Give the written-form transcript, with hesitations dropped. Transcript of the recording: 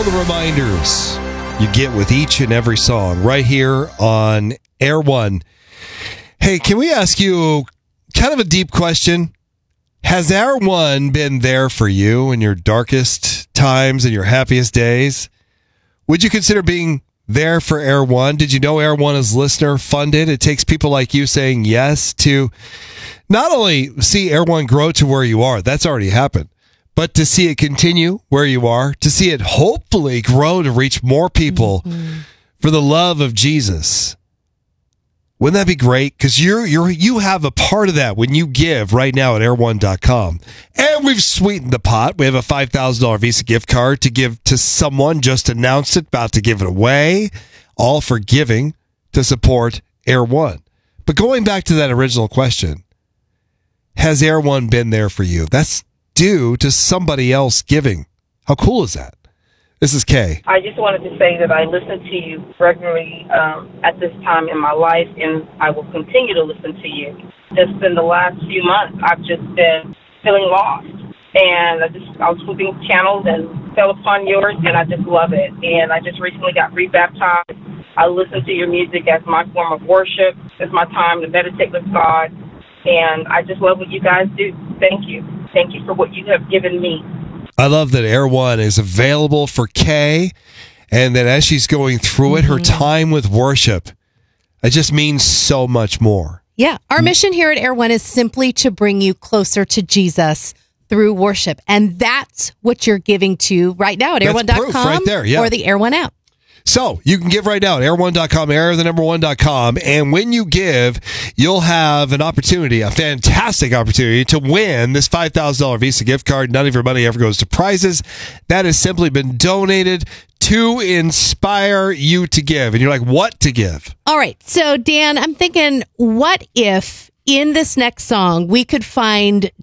all the reminders you get with each and every song right here on Air One. Hey, can we ask you kind of a deep question? Has Air One been there for you in your darkest times and your happiest days? Would you consider being there for Air One? Did you know Air One is listener funded? It takes people like you saying yes to not only see Air One grow to where you are, that's already happened, but to see it continue where you are, to see it hopefully grow to reach more people for the love of Jesus. Wouldn't that be great? Because you have a part of that when you give right now at air1.com. And we've sweetened the pot. We have a $5,000 Visa gift card to give to someone. Just announced it, about to give it away. All for giving to support Air One. But going back to that original question, has Air One been there for you? That's due to somebody else giving. How cool is that? This is Kay. I just wanted to say that I listen to you regularly at this time in my life, and I will continue to listen to you. Just in the last few months, I've just been feeling lost. And I was flipping channels and fell upon yours, and I just love it. And I just recently got rebaptized. I listen to your music as my form of worship. It's my time to meditate with God. And I just love what you guys do. Thank you. Thank you for what you have given me. I love that Air One is available for Kay, and that as she's going through it, her time with worship, it just means so much more. Yeah. Our mission here at Air One is simply to bring you closer to Jesus through worship. And that's what you're giving to right now at air1.com right there, yeah. or the Air One app. So you can give right now at air1.com, air1.com. And when you give, you'll have an opportunity, a fantastic opportunity to win this $5,000 Visa gift card. None of your money ever goes to prizes. That has simply been donated to inspire you to give. And you're like, what to give? All right. So, Dan, I'm thinking, what if in this next song we could find